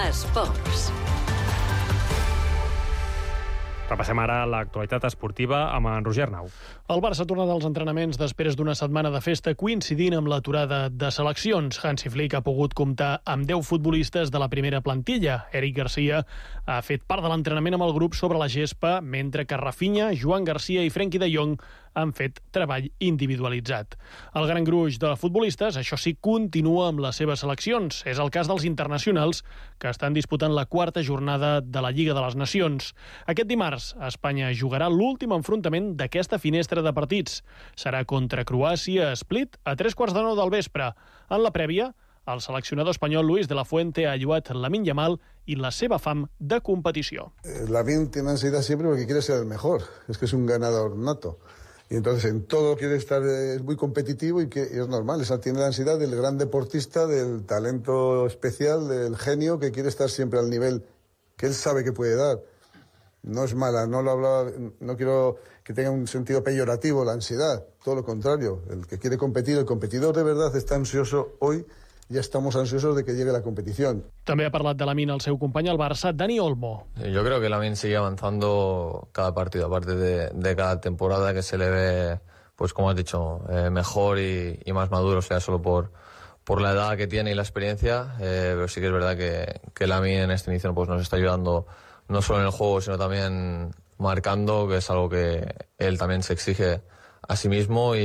Esports. Repassem ara l'actualitat esportiva amb en Roger Arnau. El Barça torna dels entrenaments després d'una setmana de festa coincidint amb l'aturada de seleccions. Hansi Flick ha pogut comptar amb 10 futbolistes de la primera plantilla. Eric Garcia ha fet part de l'entrenament amb el grup sobre la gespa, mentre que Rafinha, Joan Garcia i Frenkie de Jong han fet treball individualitzat. El gran gruix de futbolistes, això sí, continua amb les seves seleccions. És el cas dels internacionals, que estan disputant la quarta jornada de la Lliga de les Nacions. Aquest dimarts, Espanya jugarà l'últim enfrontament d'aquesta finestra de partits. Serà contra Croàcia a Split a 9:15 del vespre. En la prèvia, el seleccionador espanyol Luis de la Fuente ha lloat Lamine Yamal i la seva fam de competició. Lamine tiene ansiedad siempre porque quiere ser el mejor. Es que es un ganador nato. Y entonces en todo quiere estar, es muy competitivo y es normal. Tiene la ansiedad del gran deportista, del talento especial, del genio que quiere estar siempre al nivel que él sabe que puede dar. No es mala, no quiero que tenga un sentido peyorativo la ansiedad, todo lo contrario. El que quiere competir, el competidor de verdad está ansioso hoy. Ya estamos ansiosos de que llegue la competición. També ha parlat de Lamine el seu company al Barça, Dani Olmo. Yo creo que Lamine sigue avanzando cada partido, aparte de cada temporada, que se le ve, pues como has dicho, mejor y más maduro, o sea, solo por la edad que tiene y la experiencia, pero sí que es verdad que Lamine en este inicio pues nos está ayudando no solo en el juego, sino también marcando, que es algo que él también se exige a sí mismo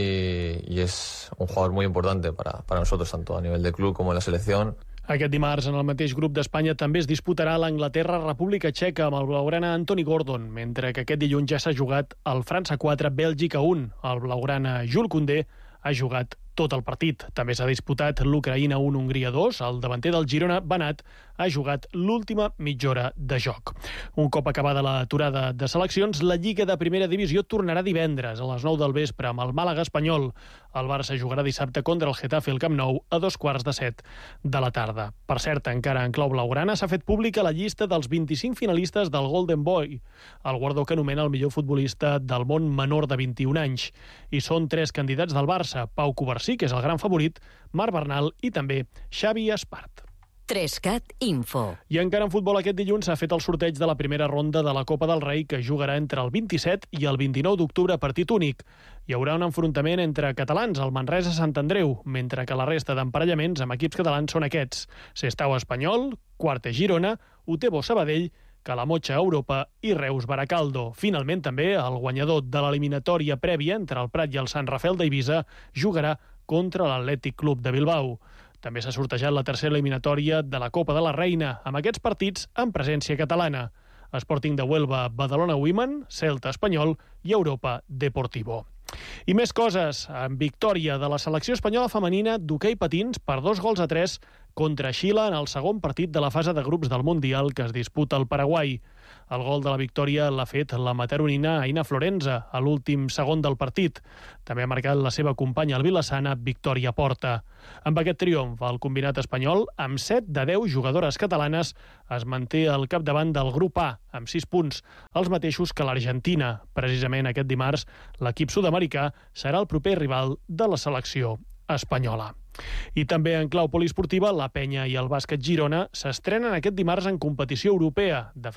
y es un jugador muy importante para nosotros, tanto a nivel de club como en la selección. Aquest dimarts, en el mateix grup d'Espanya, també es disputarà l'Anglaterra-República Txeca amb el blaugrana Anthony Gordon, mentre que aquest dilluns ja s'ha jugat el França 4, Bèlgica 1. El blaugrana Jules Koundé ha jugat tot el partit. També s'ha disputat l'Ucraïna 1, Hongria 2. El davanter del Girona, Banat, ha jugat l'última mitja hora de joc. Un cop acabada l'aturada de seleccions, la Lliga de Primera Divisió tornarà divendres a les 9 del vespre amb el Màlaga Espanyol. El Barça jugarà dissabte contra el Getafe al Camp Nou a 6:15 de la tarda. Per cert, encara en clau blaugrana, s'ha fet pública la llista dels 25 finalistes del Golden Boy, el guardó que anomena el millor futbolista del món menor de 21 anys. I són 3 candidats del Barça: Pau Covarsí, que és el gran favorit, Marc Bernal i també Xavi Espart. 3CAT Info. I encara en futbol, aquest dilluns s'ha fet el sorteig de la primera ronda de la Copa del Rei, que jugarà entre el 27 i el 29 d'octubre, partit únic. Hi haurà un enfrontament entre catalans, el Manresa-Sant Andreu, mentre que la resta d'emparellaments amb equips catalans són aquests: Sestao Espanyol, Quarte Girona, Utebo Sabadell, Calamotxa Europa i Reus Baracaldo. Finalment, també, el guanyador de l'eliminatòria prèvia entre el Prat i el Sant Rafel d'Eivissa jugarà contra l'Atlètic Club de Bilbao. També s'ha sortejat la tercera eliminatòria de la Copa de la Reina, amb aquests partits amb presència catalana: Sporting de Huelva, Badalona Women, Celta Espanyol i Europa Deportivo. I més coses. En victòria de la selecció espanyola femenina d'hoquei patins per 2-3 contra Xile en el segon partit de la fase de grups del Mundial que es disputa al Paraguai. El gol de la victòria l'ha fet la mataronina Aina Florenza a l'últim segon del partit. També ha marcat la seva companya al Vilassana, Victòria Porta. Amb aquest triomf, el combinat espanyol, amb 7 de 10 jugadores catalanes, es manté al capdavant del grup A, amb 6 punts, els mateixos que l'Argentina. Precisament aquest dimarts, l'equip sud-americà serà el proper rival de la selecció espanyola. I també en clau poliesportiva, la Penya i el bàsquet Girona s'estrenen aquest dimarts en competició europea. De